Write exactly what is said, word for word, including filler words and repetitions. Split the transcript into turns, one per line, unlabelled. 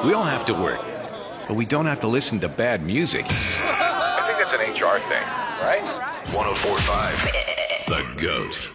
We all have to work, but we don't have to listen to bad music. I think that's an H R thing, right?
one oh four point five The GOAT.